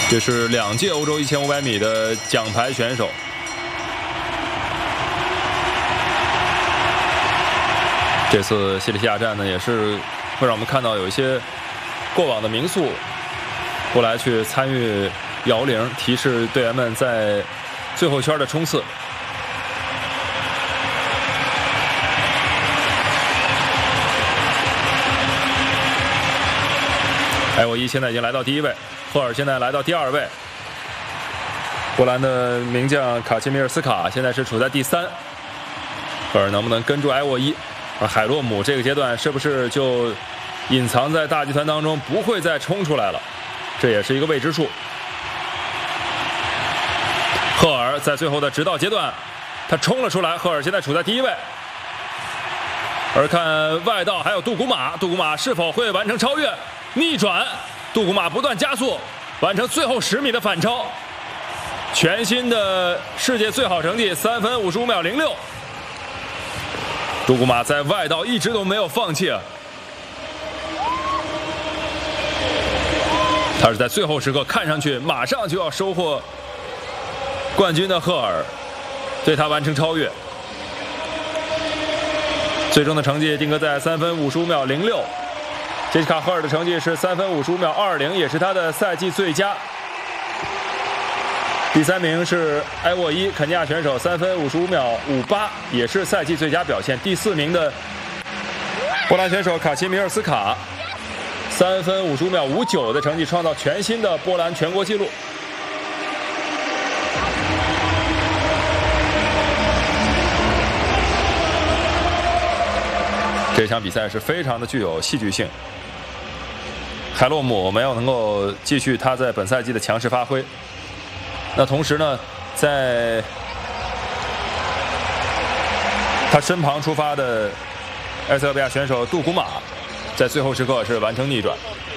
这是2届欧洲1500米的奖牌选手。这次西里西亚站呢，也是会让我们看到有一些过往的名宿过来去参与摇铃，提示队员们在最后圈的冲刺。埃沃伊现在已经来到第1位，赫尔现在来到第2位。波兰的名将卡切米尔斯卡现在是处在第3，赫尔能不能跟住埃沃伊？而海洛姆这个阶段是不是就隐藏在大集团当中，不会再冲出来了？这也是一个未知数。赫尔在最后的直道阶段，他冲了出来，赫尔现在处在第1位。而看外道还有杜古马，杜古马是否会完成超越？逆转，杜古马不断加速，完成最后10米的反超，全新的世界最好成绩3分55秒06。杜古马在外道一直都没有放弃啊，他是在最后时刻看上去马上就要收获冠军的赫尔，对他完成超越，最终的成绩定格在3分55秒06。杰西卡·赫尔的成绩是3分55秒20，也是他的赛季最佳。第3名是埃沃伊，肯尼亚选手3分55秒58，也是赛季最佳表现。第4名的波兰选手卡奇米尔斯卡，3分55秒59的成绩，创造全新的波兰全国纪录。这场比赛是非常的具有戏剧性。海洛姆没有能够继续他在本赛季的强势发挥。那同时呢，在他身旁出发的埃塞俄比亚选手杜古马，在最后时刻是完成逆转。